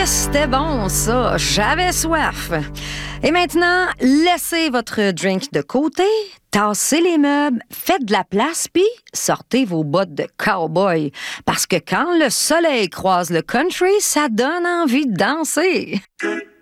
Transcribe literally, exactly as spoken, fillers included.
c'était bon, ça. J'avais soif. Et maintenant, laissez votre drink de côté, tassez les meubles, faites de la place, puis sortez vos bottes de cowboy. Parce que quand le soleil croise le country, ça donne envie de danser.